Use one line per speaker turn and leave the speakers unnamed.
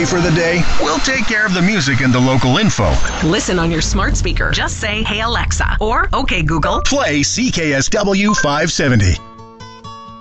ready for the day? We'll take care of the music and the local info.
Listen on your smart speaker. Just say, "Hey Alexa," or "Okay Google."
Play CKSW 570.